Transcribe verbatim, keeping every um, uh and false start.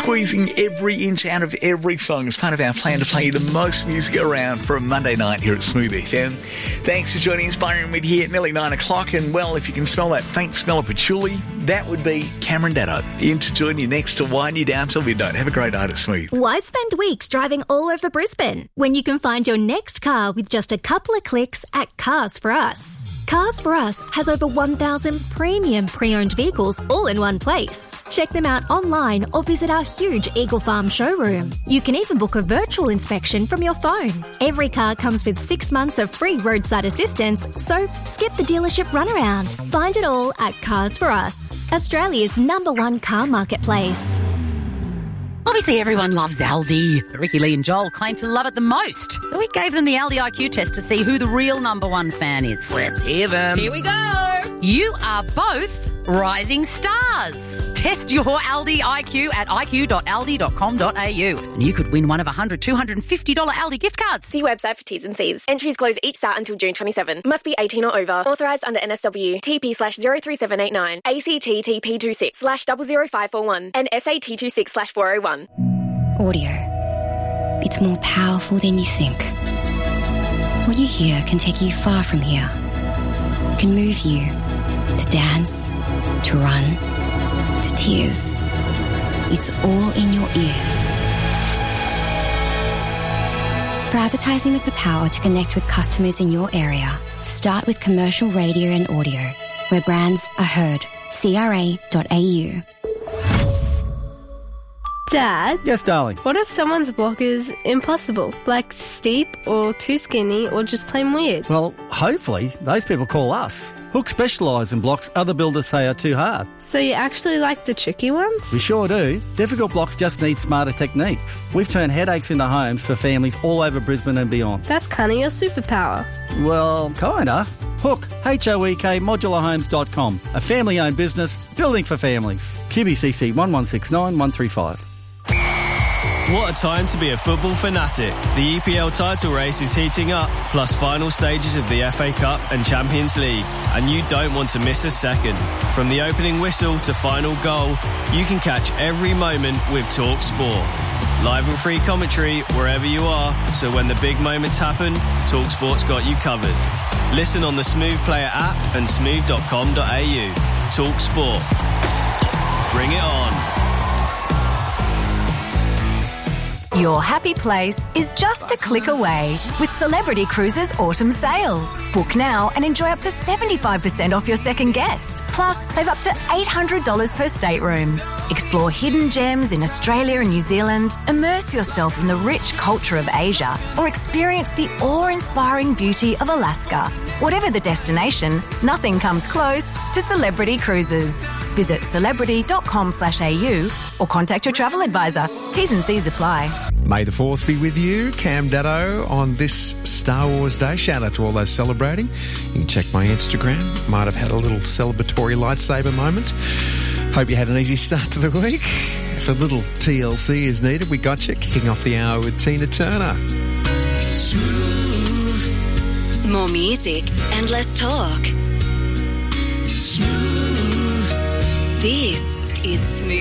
squeezing every inch out of every song as part of our plan to play the most music around for a Monday night here at Smooth F M. Thanks for joining us, Byron, with here at nearly nine o'clock. And, well, if you can smell that faint smell of patchouli, that would be Cameron Daddo in to join you next to wind you down till midnight. Have a great night at Smooth. Why spend weeks driving all over Brisbane when you can find your next car with just a couple of clicks at Cars for Us? Cars for Us has over one thousand premium pre-owned vehicles all in one place. Check them out online or visit our huge Eagle Farm showroom. You can even book a virtual inspection from your phone. Every car comes with six months of free roadside assistance, so skip the dealership runaround. Find it all at Cars for Us, Australia's number one car marketplace. Obviously, everyone loves Aldi. But Ricky Lee and Joel claim to love it the most. So we gave them the Aldi I Q test to see who the real number one fan is. Let's hear them. Here we go. You are both rising stars. Test your Aldi I Q at i q dot aldi dot com dot a u. And you could win one of one hundred, two hundred fifty dollars Aldi gift cards. See website for T's and C's. Entries close each start until June twenty-seventh. Must be eighteen or over. Authorised under N S W. T P slash zero three seven eight nine. A C T T P two six slash zero zero five four one. And S A T two six slash four oh one. Audio. It's more powerful than you think. What you hear can take you far from here. It can move you to dance, to run, to tears. It's all in your ears. For advertising with the power to connect with customers in your area, start with commercial radio and audio, where brands are heard. C R A dot A U. Dad? Yes, darling? What if someone's block is impossible, like steep or too skinny or just plain weird? Well, hopefully those people call us. Hook specialise in blocks other builders say are too hard. So you actually like the tricky ones? We sure do. Difficult blocks just need smarter techniques. We've turned headaches into homes for families all over Brisbane and beyond. That's kind of your superpower. Well, kinda. Hook, H O E K, modular homes dot com. A family-owned business, building for families. Q B C C one one six nine one three five. What a time to be a football fanatic. The E P L title race is heating up, plus final stages of the F A Cup and Champions League, and you don't want to miss a second. From the opening whistle to final goal, you can catch every moment with Talk Sport. Live and free commentary wherever you are, so when the big moments happen, Talk Sport's got you covered. Listen on the Smooth Player app and smooth dot com dot a u. Talk Sport. Bring it on. Your happy place is just a click away with Celebrity Cruises Autumn Sale. Book now and enjoy up to seventy-five percent off your second guest. Plus, save up to eight hundred dollars per stateroom. Explore hidden gems in Australia and New Zealand, immerse yourself in the rich culture of Asia, or experience the awe-inspiring beauty of Alaska. Whatever the destination, nothing comes close to Celebrity Cruises. Visit celebrity dot com slash a u or contact your travel advisor. T's and C's apply. May the fourth be with you, Cam Daddo, on this Star Wars Day. Shout out to all those celebrating. You can check my Instagram. Might have had a little celebratory lightsaber moment. Hope you had an easy start to the week. If a little T L C is needed, we got you. Kicking off the hour with Tina Turner. Smooth. More music and less talk. Smooth. This is Smooth.